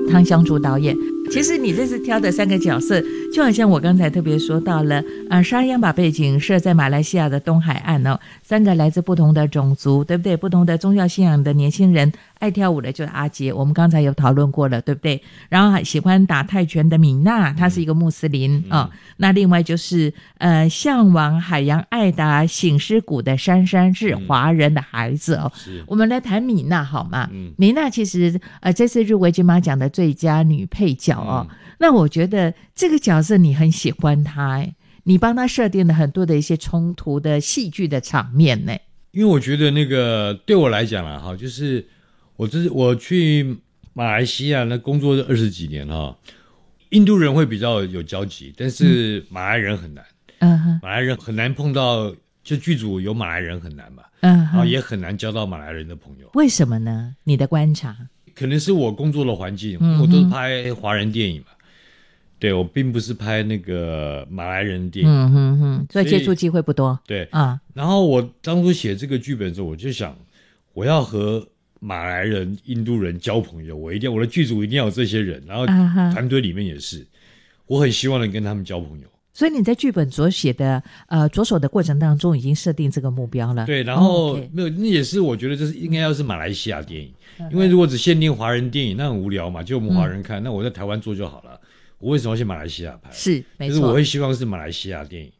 汤香竹导演。其实你这次挑的3个角色，就好像我刚才特别说到了，杀人把背景设在马来西亚的东海岸哦，3个来自不同的种族，对不对？不同的宗教信仰的年轻人，爱跳舞的就是阿杰，我们刚才有讨论过了，对不对？然后还喜欢打泰拳的米娜，她是一个穆斯林啊、那另外就是向往海洋爱达醒狮谷的珊珊是华人的孩子哦。我们来谈米娜好吗？米娜其实这次入围金马奖的最佳女配角哦。那我觉得这个角色你很喜欢她，你帮她设定了很多的一些冲突的戏剧的场面呢。 因为我觉得那个对我来讲啦，就是我去马来西亚那工作20几年哈，印度人会比较有交集，但是马来人很难。马来人很难碰到，就剧组有马来人很难嘛。然后也很难交到马来人的朋友。 为什么呢？你的观察？ 可能是我工作的环境，我都是拍华人电影嘛。对，我并不是拍那个马来人电影。 所以接触机会不多。 对啊。然后我当初写这个剧本的时候，我就想，我要和马来人、印度人交朋友，我的剧组一定要有这些人，然后团队里面也是，我很希望能跟他们交朋友。 所以你在剧本着手的过程当中已经设定这个目标了。 对，然后没有，那也是我觉得这是应该要是马来西亚电影，因为如果只限定华人电影，那很无聊嘛，就我们华人看，那我在台湾做就好了。我为什么要去马来西亚拍？ 是，没错。 就是我会希望是马来西亚电影。